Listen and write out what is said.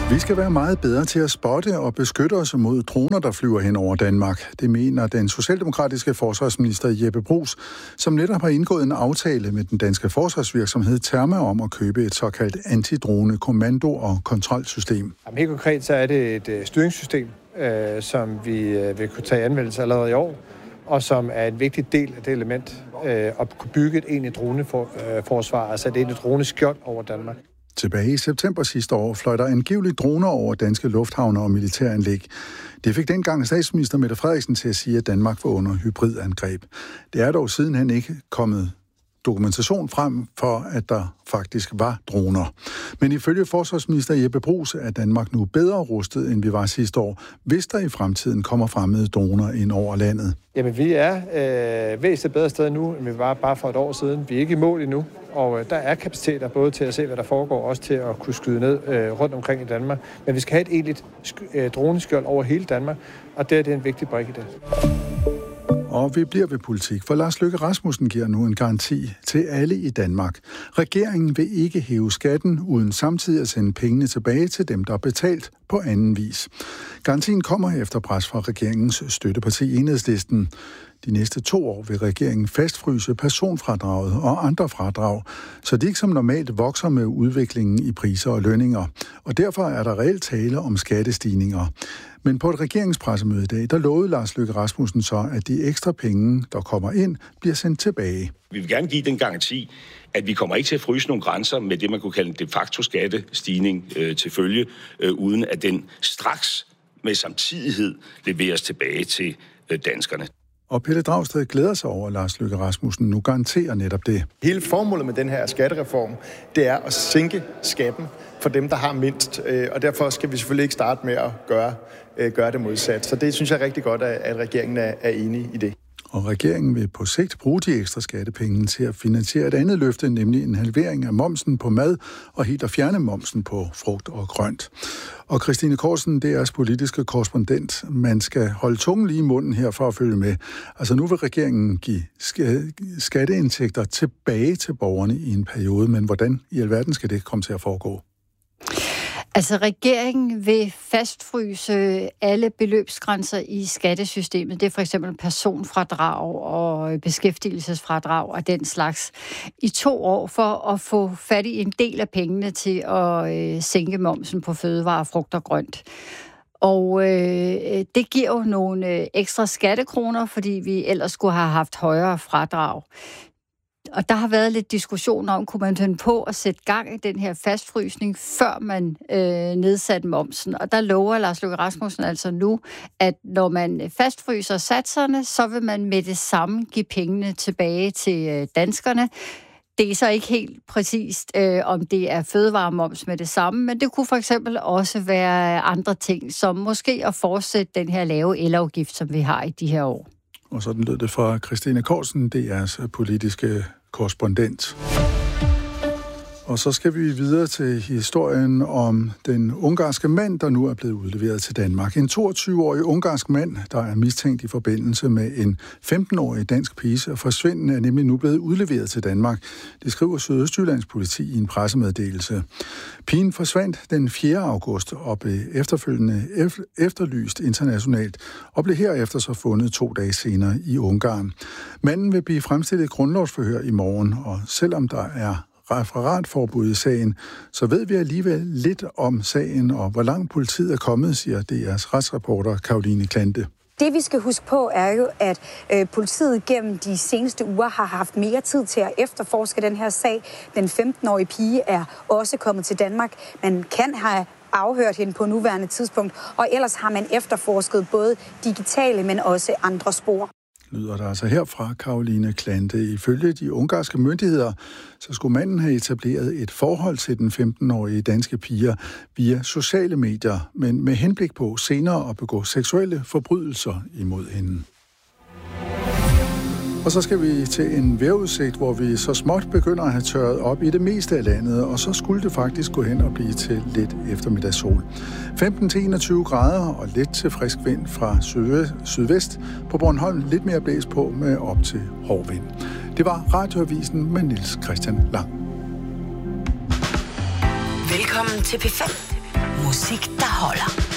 Vi skal være meget bedre til at spotte og beskytte os mod droner, der flyver hen over Danmark. Det mener den socialdemokratiske forsvarsminister Jeppe Bruus, som netop har indgået en aftale med den danske forsvarsvirksomhed Terma om at købe et såkaldt antidrone kommando- og kontrolsystem. Helt konkret så er det et styringssystem, som vi vil kunne tage anvendelse allerede i år, og som er en vigtig del af det element at kunne bygge et egentligt droneforsvar, altså et egentligt droneskjold over Danmark. Tilbage i september sidste år fløj der angiveligt droner over danske lufthavne og militæranlæg. Det fik dengang statsminister Mette Frederiksen til at sige, at Danmark var under hybridangreb. Det er dog sidenhen ikke kommet dokumentation frem for, at der faktisk var droner. Men ifølge forsvarsminister Jeppe Bruus er Danmark nu bedre rustet, end vi var sidste år, hvis der i fremtiden kommer fremmede droner ind over landet. Jamen, vi er væsentligt bedre sted nu, end vi var bare for et år siden. Vi er ikke i mål endnu, og der er kapaciteter både til at se, hvad der foregår, også til at kunne skyde ned rundt omkring i Danmark. Men vi skal have et egentligt droneskjold over hele Danmark, og det er en vigtig brik i det. Og vi bliver ved politik, for Lars Løkke Rasmussen giver nu en garanti til alle i Danmark. Regeringen vil ikke hæve skatten, uden samtidig at sende pengene tilbage til dem, der er betalt på anden vis. Garantien kommer efter pres fra regeringens støtteparti Enhedslisten. De næste 2 år vil regeringen fastfryse personfradraget og andre fradrag, så de ikke som normalt vokser med udviklingen i priser og lønninger. Og derfor er der reelt tale om skattestigninger. Men på et regeringspressemøde i dag, der lovede Lars Løkke Rasmussen så, at de ekstra penge, der kommer ind, bliver sendt tilbage. Vi vil gerne give den garanti, at vi kommer ikke til at fryse nogle grænser med det, man kunne kalde en de facto skattestigning til følge, uden at den straks med samtidighed leveres tilbage til danskerne. Og Pelle Dragsted glæder sig over, at Lars Løkke Rasmussen nu garanterer netop det. Hele formålet med den her skattereform, det er at sænke skatten for dem, der har mindst. Og derfor skal vi selvfølgelig ikke starte med at gøre det modsat. Så det synes jeg er rigtig godt, at regeringen er enig i det. Og regeringen vil på sigt bruge de ekstra skattepenge til at finansiere et andet løfte, nemlig en halvering af momsen på mad og helt at fjerne momsen på frugt og grønt. Og Christine Korsen, DR's politiske korrespondent. Man skal holde tungen lige i munden her for at følge med. Altså nu vil regeringen give skatteindtægter tilbage til borgerne i en periode, men hvordan i alverden skal det komme til at foregå? Altså, regeringen vil fastfryse alle beløbsgrænser i skattesystemet. Det er for eksempel personfradrag og beskæftigelsesfradrag og den slags i 2 år for at få fat i en del af pengene til at sænke momsen på fødevarer, frugt og grønt. Og det giver jo nogle ekstra skattekroner, fordi vi ellers skulle have haft højere fradrag. Og der har været lidt diskussion om, kunne man finde på at sætte gang i den her fastfrysning, før man nedsatte momsen. Og der lover Lars Løkke Rasmussen altså nu, at når man fastfryser satserne, så vil man med det samme give pengene tilbage til danskerne. Det er så ikke helt præcist, om det er fødevaremoms med det samme, men det kunne for eksempel også være andre ting, som måske at fortsætte den her lave elafgift, som vi har i de her år. Og sådan lød det fra Christine Korsen, DR's politiske korrespondent. Og så skal vi videre til historien om den ungarske mand, der nu er blevet udleveret til Danmark. En 22-årig ungarsk mand, der er mistænkt i forbindelse med en 15-årig dansk piges forsvinden, er nemlig nu blevet udleveret til Danmark. Det skriver Sydøstjyllands politi i en pressemeddelelse. Pigen forsvandt den 4. august og blev efterfølgende efterlyst internationalt og blev herefter så fundet 2 dage senere i Ungarn. Manden vil blive fremstillet i grundlovsforhør i morgen, og selvom der er referatforbud i sagen, så ved vi alligevel lidt om sagen og hvor langt politiet er kommet, siger DR's retsreporter Caroline Klante. Det vi skal huske på er jo, at politiet gennem de seneste uger har haft mere tid til at efterforske den her sag. Den 15-årige pige er også kommet til Danmark. Man kan have afhørt hende på nuværende tidspunkt, og ellers har man efterforsket både digitale, men også andre spor. Lyder der altså her fra Caroline Klante. Ifølge de ungarske myndigheder, så skulle manden have etableret et forhold til den 15-årige danske pige via sociale medier, men med henblik på senere at begå seksuelle forbrydelser imod hende. Og så skal vi til en vejrudsigt, hvor vi så småt begynder at have tørret op i det meste af landet, og så skulle det faktisk gå hen og blive til lidt eftermiddagssol. 15-21 grader og lidt til frisk vind fra sydvest. På Bornholm lidt mere blæs på med op til hård vind. Det var Radioavisen med Niels Christian Lang. Velkommen til P5. Musik, der holder.